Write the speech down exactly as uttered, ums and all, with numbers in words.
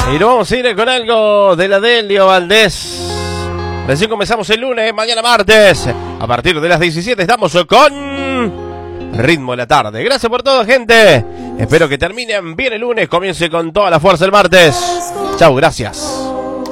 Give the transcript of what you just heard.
Y nos vamos a ir con algo de la Delio Valdés. Recién comenzamos el lunes, mañana martes. A partir de las diecisiete estamos con Ritmo de la Tarde. Gracias por todo, gente. Espero que terminen bien el lunes, comience con toda la fuerza el martes. Chau, gracias.